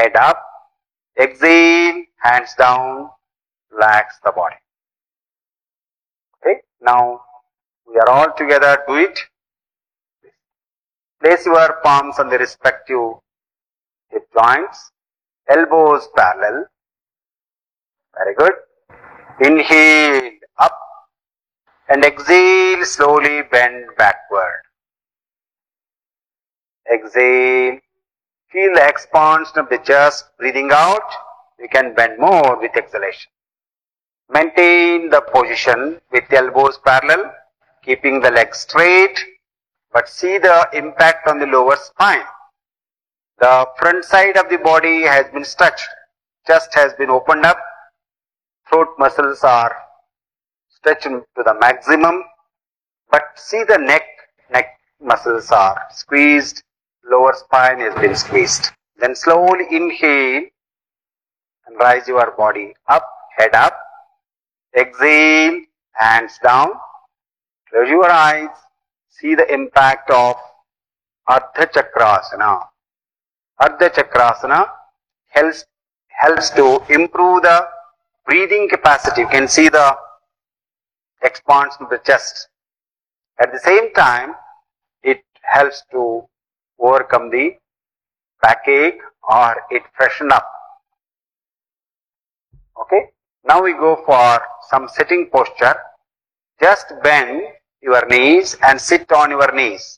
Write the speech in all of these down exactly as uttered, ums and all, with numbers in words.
head up. Exhale, hands down, relax the body. Okay, now we are all together, do it. Place your palms on the respective hip joints, elbows parallel. Very good. Inhale, up, and exhale, slowly bend backward. Exhale, feel the expansion of the chest, breathing out. You can bend more with exhalation. Maintain the position with elbows parallel, keeping the legs straight, but see the impact on the lower spine. The front side of the body has been stretched, chest has been opened up, throat muscles are stretched to the maximum, but see the neck, neck muscles are squeezed, lower spine has been squeezed. Then slowly inhale and rise your body up, head up. Exhale, hands down. Close your eyes. See the impact of Ardha Chakrasana. Ardha Chakrasana helps, helps to improve the breathing capacity. You can see the expansion of the chest. At the same time, it helps to overcome the backache or it freshen up. Okay. Now we go for some sitting posture. Just bend your knees and sit on your knees.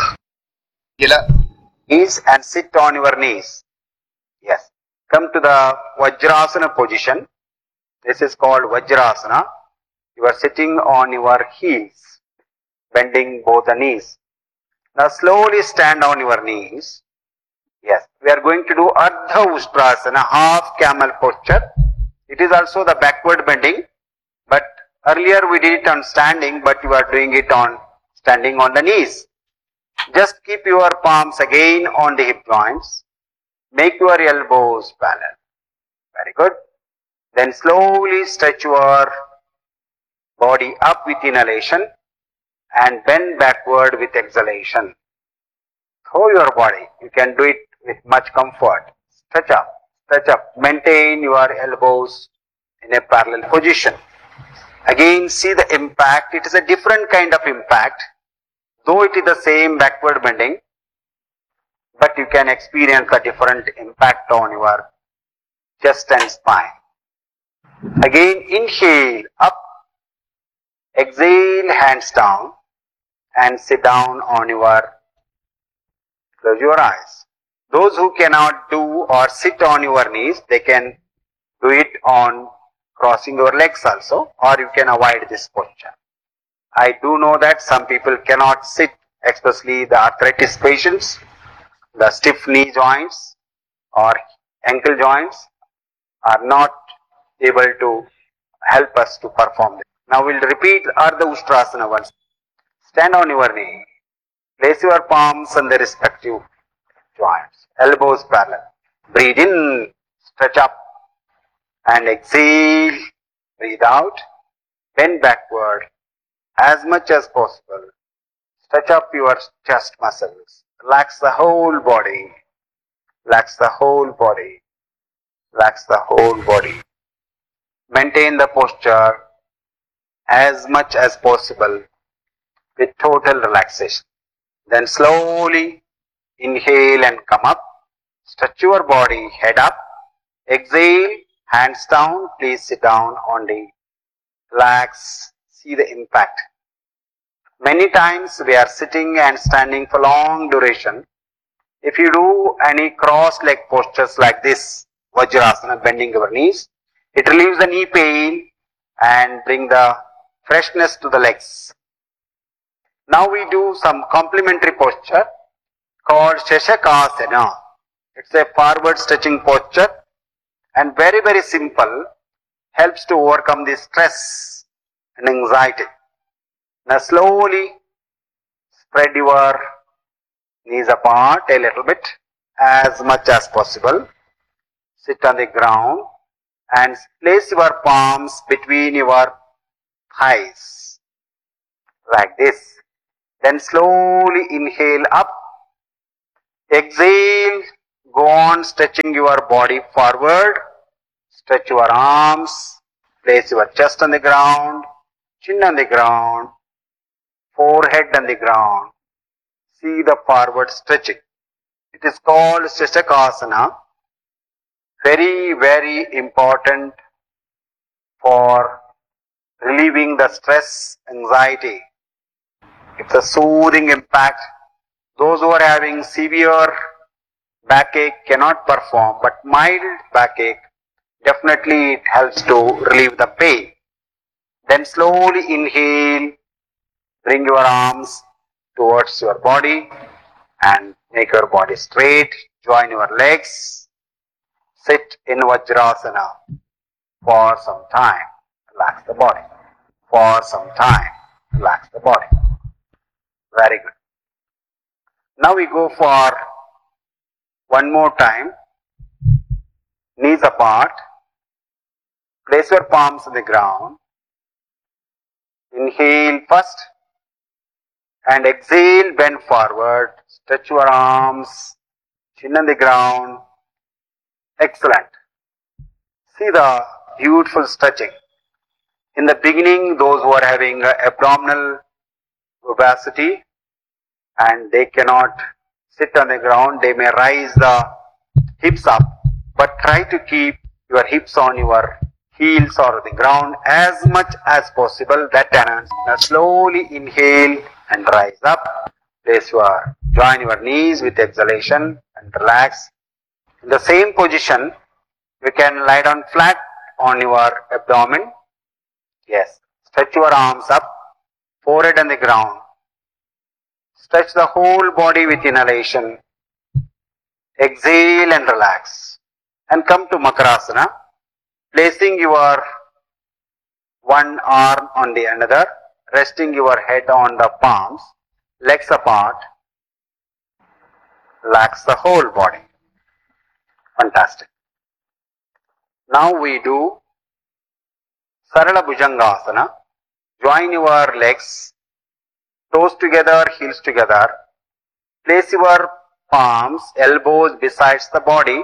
Knees and sit on your knees. Yes. Come to the Vajrasana position. This is called Vajrasana. You are sitting on your heels, bending both the knees. Now slowly stand on your knees. Yes. We are going to do Ardha Ustrasana, half camel posture. It is also the backward bending, but earlier we did it on standing, but you are doing it on standing on the knees. Just keep your palms again on the hip joints. Make your elbows parallel. Very good. Then slowly stretch your body up with inhalation and bend backward with exhalation. Throw your body. You can do it with much comfort. Stretch up. Stretch up. Maintain your elbows in a parallel position. Again, see the impact. It is a different kind of impact. Though it is the same backward bending, but you can experience a different impact on your chest and spine. Again, inhale up. Exhale, hands down. And sit down on your, close your eyes. Those who cannot do or sit on your knees, they can do it on crossing your legs also, or you can avoid this posture. I do know that some people cannot sit, especially the arthritis patients, the stiff knee joints or ankle joints are not able to help us to perform this. Now we'll repeat Ardha Ustrasana once. Stand on your knee. Place your palms on the respective joints. Elbows parallel. Breathe in, stretch up, and exhale. Breathe out. Bend backward as much as possible. Stretch up your chest muscles. Relax the whole body. Relax the whole body. Relax the whole body. Maintain the posture as much as possible with total relaxation. Then slowly inhale and come up. Stretch your body, head up. Exhale, hands down. Please sit down on the, relax, see the impact. Many times we are sitting and standing for long duration. If you do any cross leg postures like this, Vajrasana, bending your knees, it relieves the knee pain and bring the freshness to the legs. Now we do some complementary posture called Shashakasana. It's a forward stretching posture and very very simple, helps to overcome the stress and anxiety. Now slowly spread your knees apart a little bit as much as possible. Sit on the ground and place your palms between your thighs like this. Then slowly inhale up. Exhale, Go on stretching your body forward. Stretch your arms. Place your chest on the ground, chin on the ground, forehead on the ground. See the forward stretching. It is called Shashakasana. Very, very important for relieving the stress, anxiety. It's a soothing impact. Those who are having severe backache cannot perform, but mild backache, definitely it helps to relieve the pain. Then slowly inhale, bring your arms towards your body and make your body straight. Join your legs. Sit in Vajrasana for some time. Relax the body. For some time. Relax the body. Very good. Now we go for one more time. Knees apart. Place your palms on the ground. Inhale first. And exhale, bend forward. Stretch your arms. Chin on the ground. Excellent. See the beautiful stretching. In the beginning, those who are having abdominal obesity and they cannot sit on the ground, they may rise the hips up, but try to keep your hips on your heels or the ground as much as possible. That enhances. Now slowly inhale and rise up. Place your, join your knees with exhalation and relax. In the same position, you can lie down flat on your abdomen. Yes. Stretch your arms up, forehead on the ground. Stretch the whole body with inhalation. Exhale and relax. And come to Makarasana. Placing your one arm on the another. Resting your head on the palms. Legs apart. Relax the whole body. Fantastic. Now we do Sarala Bhujangasana. Join your legs, toes together, heels together. Place your palms, elbows besides the body.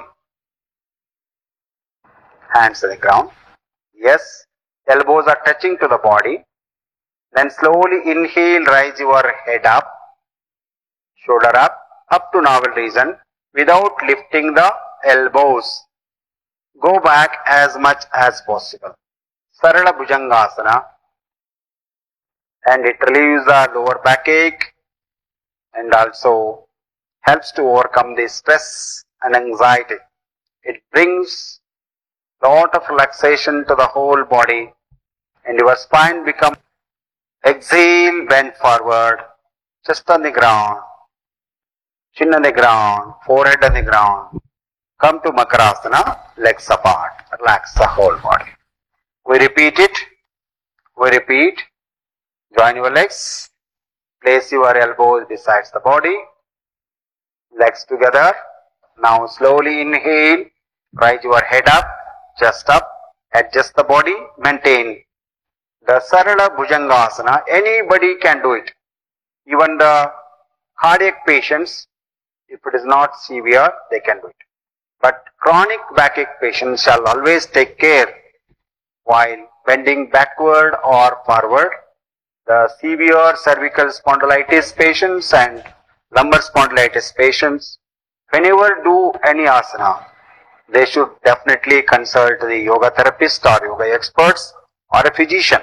Hands to the ground. Yes, elbows are touching to the body. Then slowly inhale, rise your head up, shoulder up, up to navel region without lifting the elbows. Go back as much as possible. Sarala Bhujangasana. And it relieves the lower backache and also helps to overcome the stress and anxiety. It brings a lot of relaxation to the whole body and your spine becomes. Exhale, bend forward, chest on the ground, chin on the ground, forehead on the ground. Come to Makarasana, legs apart. Relax the whole body. We repeat it. We repeat. Join your legs. Place your elbows besides the body. Legs together. Now slowly inhale. Rise your head up, chest up. Adjust the body. Maintain. The Sarala Bhujangasana, anybody can do it. Even the cardiac patients, if it is not severe, they can do it. But chronic backache patients shall always take care while bending backward or forward. The severe cervical spondylitis patients and lumbar spondylitis patients, whenever do any asana, they should definitely consult the yoga therapist or yoga experts or a physician.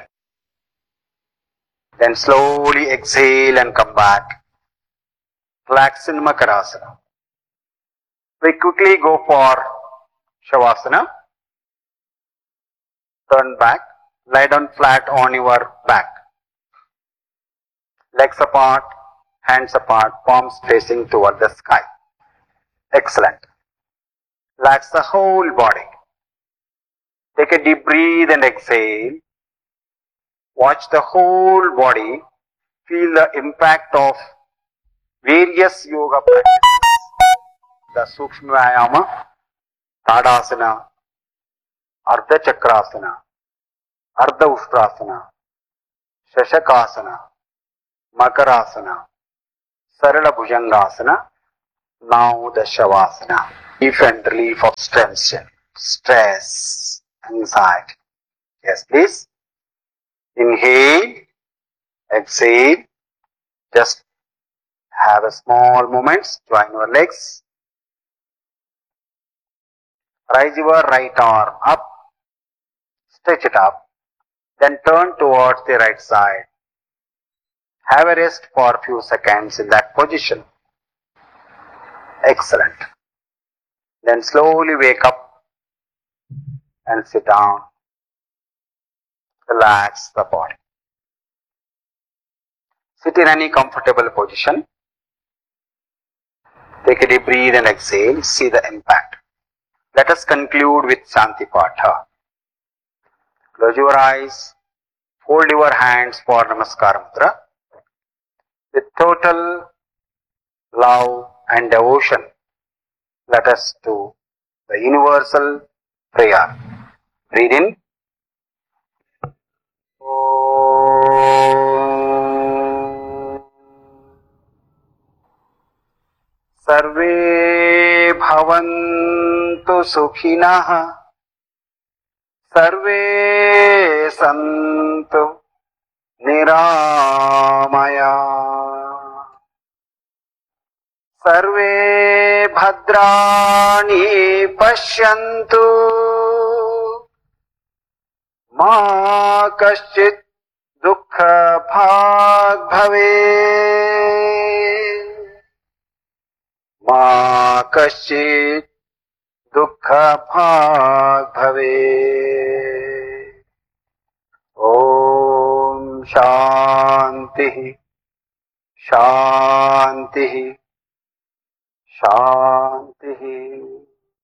Then slowly exhale and come back. Relax in Makarasana. We quickly go for Shavasana. Turn back. Lie down flat on your back. Legs apart, hands apart, palms facing toward the sky. Excellent. Relax the whole body. Take a deep breath and exhale. Watch the whole body. Feel the impact of various yoga practices. The Sukshma Vyayama, Tadasana, Ardha Chakrasana, Ardha Ushtrasana, Shashakasana, Makarasana, Sarala Bhujangasana, now the Shavasana. relief and relief of tension, stress, anxiety. Yes, please. Inhale, exhale. Just have a small moments. Join your legs. Raise your right arm up. Stretch it up. Then turn towards the right side. Have a rest for a few seconds in that position. Excellent. Then slowly wake up and sit down. Relax the body. Sit in any comfortable position. Take a deep breath and exhale. See the impact. Let us conclude with Shanti Patha. Close your eyes. Fold your hands for Namaskar Mudra. With total love and devotion, let us do the universal prayer. Breathe in. Sarve bhavantu sukhinah. Sarve santu niramaya. Sarve bhadrani pashyantu. Ma kaschit dukkha bhag bhave. Ma kaschit dukkha bhag bhave. Om Shanti Shanti Shanti.